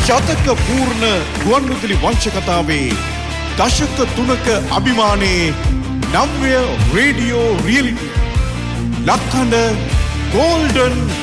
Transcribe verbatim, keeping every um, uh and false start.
ශතක පූර්ණ ගුවන්විදුලි වංශ කතාවේ දශක තුනක අභිමානයේ නම්‍ය රේඩියෝ රියලිටි ලක්හඬ ගෝල්ඩන්